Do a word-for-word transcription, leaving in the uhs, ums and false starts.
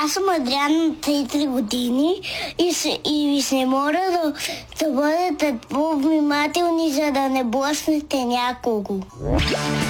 Аз съм Адриан на три години и, се, и ви се моля да, да бъдете по-внимателни, за да не блъснете някого.